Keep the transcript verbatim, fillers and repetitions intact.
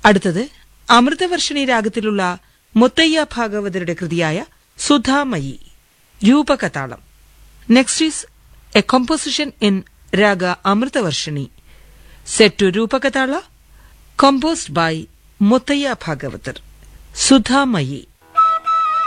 അടുത്തത് Amritavarshini രാഗത്തിലുള്ള Muthaiah ഭാഗവതരുടെ കൃതിയായ സുധാമയി രൂപകതാളം. Next is A composition in raga Amritavarshini set to രൂപകതാള composed by Muthaiah Bhagavathar. സുധാമയി.